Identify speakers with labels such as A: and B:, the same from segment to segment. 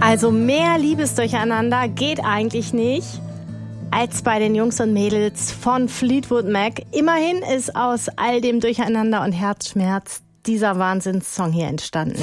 A: Also mehr Liebesdurcheinander geht eigentlich nicht als bei den Jungs und Mädels von Fleetwood Mac. Immerhin ist aus all dem Durcheinander und Herzschmerz dieser Wahnsinnssong hier entstanden.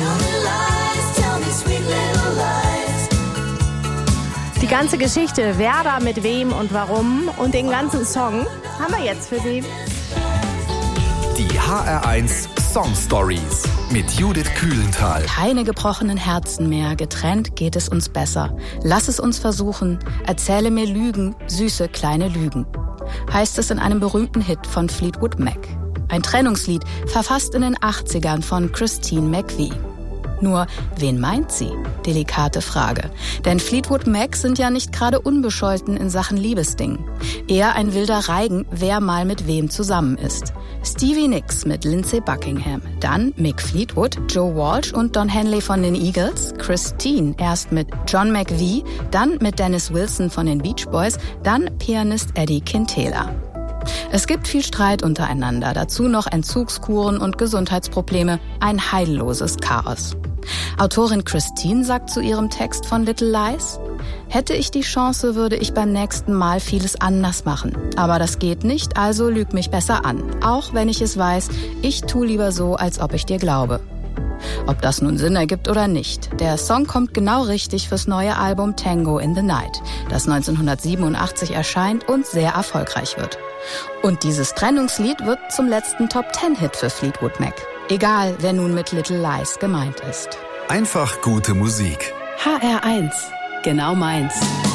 A: Die ganze Geschichte, wer da mit wem und warum und den ganzen Song haben wir jetzt für Sie.
B: Die HR1 Song Stories mit Judith Kühlenthal.
C: Keine gebrochenen Herzen mehr, getrennt geht es uns besser. Lass es uns versuchen, erzähle mir Lügen, süße kleine Lügen. Heißt es in einem berühmten Hit von Fleetwood Mac. Ein Trennungslied, verfasst in den 80ern von Christine McVie. Nur, wen meint sie? Delikate Frage. Denn Fleetwood Mac sind ja nicht gerade unbescholten in Sachen Liebesdingen. Eher ein wilder Reigen, wer mal mit wem zusammen ist. Stevie Nicks mit Lindsey Buckingham, dann Mick Fleetwood, Joe Walsh und Don Henley von den Eagles, Christine erst mit John McVie, dann mit Dennis Wilson von den Beach Boys, dann Pianist Eddie Quintela. Es gibt viel Streit untereinander, dazu noch Entzugskuren und Gesundheitsprobleme, ein heilloses Chaos. Autorin Christine sagt zu ihrem Text von Little Lies: Hätte ich die Chance, würde ich beim nächsten Mal vieles anders machen. Aber das geht nicht, also lüg mich besser an. Auch wenn ich es weiß, ich tu lieber so, als ob ich dir glaube. Ob das nun Sinn ergibt oder nicht, der Song kommt genau richtig fürs neue Album Tango in the Night, das 1987 erscheint und sehr erfolgreich wird. Und dieses Trennungslied wird zum letzten Top-10-Hit für Fleetwood Mac. Egal, wer nun mit Little Lies gemeint ist.
B: Einfach gute Musik.
C: HR1, genau meins.